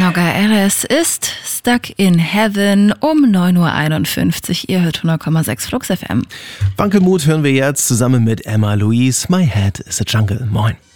Noga Erez ist Stuck in Heaven um 9.51 Uhr. Ihr hört 100,6 Flux FM. Wankelmut hören wir jetzt zusammen mit Emma Louise. My Head is a Jungle. Moin.